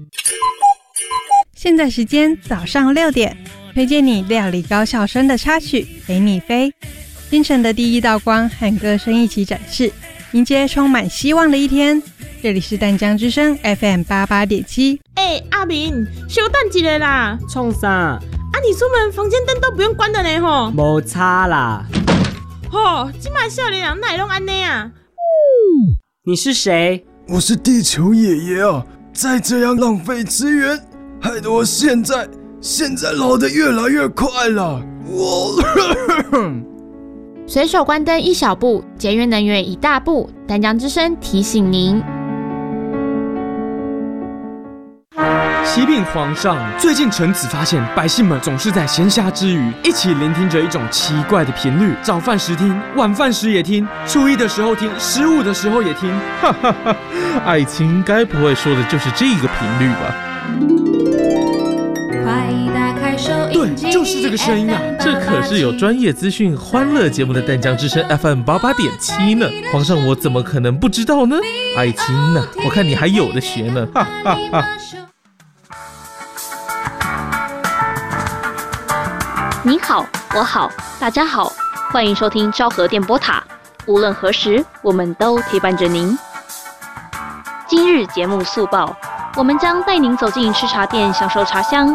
现在时间早上6点，推荐你料理高校生的插曲陪你飞，清晨的第一道光和歌声一起展示，迎接充满希望的一天。这里是淡江之声 FM88.7。 阿明，稍等一下啦。 创啥？ 你出门房间灯都不用关的呢吼。 没差啦。 现在少年人哪会拢安尼啊？ 你是谁？ 我是地球爷爷啊！再这样浪费资源，害得我现在老得越来越快了。 随手关灯一小步，节约能源一大步。淡江之声提醒您。 启禀皇上，最近臣子发现百姓们总是在闲暇之余一起聆听着一种奇怪的频率，早饭时听，晚饭时也听，初一的时候听，15的时候也听。 哈哈哈，爱卿该不会说的就是这个频率吧？ 对，就是这个声音啊！ 这可是有专业资讯、欢乐节目的淡江之声 FM88.7呢。皇上，我怎么可能不知道呢？爱卿啊，我看你还有的学呢！哈哈哈。 你好，我好，大家好，欢迎收听昭和电波塔。无论何时，我们都陪伴着您。今日节目速报，我们将带您走进吃茶店，享受茶香，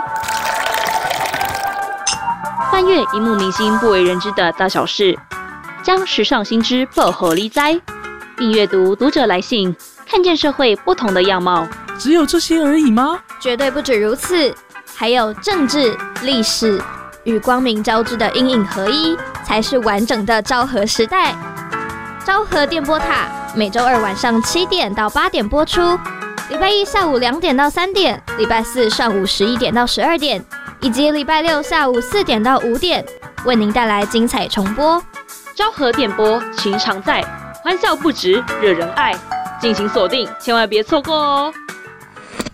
翻阅荧幕明星不为人知的大小事，将时尚新知报给你知，并阅读读者来信，看见社会不同的样貌。 只有这些而已吗？ 绝对不止如此，还有政治、历史与光明交织的阴影合一，才是完整的昭和时代。昭和电波塔每周二晚上7点到8点播出，礼拜一下午2点到3点，礼拜四上午11点到12点，以及礼拜六下午4点到5点，为您带来精彩重播。 昭和电波情常在，欢笑不止，惹人爱，敬请锁定，千万别错过哦。